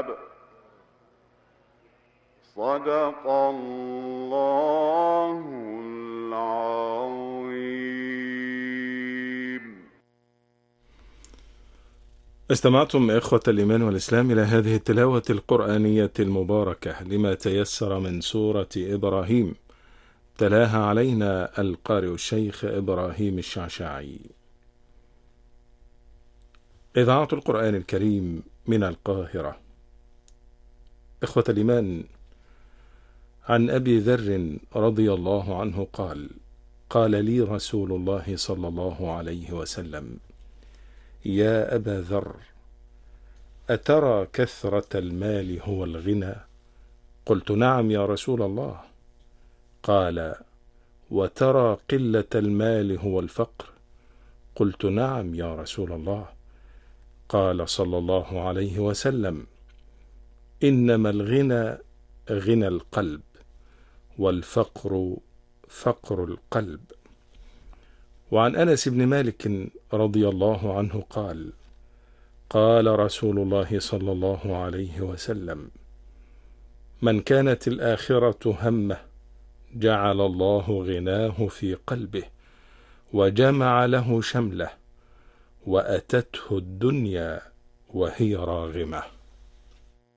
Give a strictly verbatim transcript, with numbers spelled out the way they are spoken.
صدق الله العظيم. استمعتم إخوة الإيمان والإسلام إلى هذه التلاوة القرآنية المباركة لما تيسر من سورة إبراهيم، تلاها علينا القارئ الشيخ إبراهيم الشعشاعي. إذاعة القرآن الكريم من القاهرة. إخوة الإيمان، عن أبي ذر رضي الله عنه قال: قال لي رسول الله صلى الله عليه وسلم: يا أبا ذر، أترى كثرة المال هو الغنى؟ قلت: نعم يا رسول الله. قال: وترى قلة المال هو الفقر؟ قلت: نعم يا رسول الله. قال صلى الله عليه وسلم: إنما الغنى غنى القلب، والفقر فقر القلب. وعن أنس بن مالك رضي الله عنه قال: قال رسول الله صلى الله عليه وسلم: من كانت الآخرة همه جعل الله غناه في قلبه وجمع له شمله، وأتته الدنيا وهي راغمة.